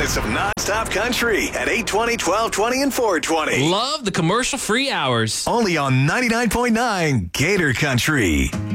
minutes of non-stop country at 820, 1220, and 420. Love the commercial-free hours. Only on 99.9 Gator Country.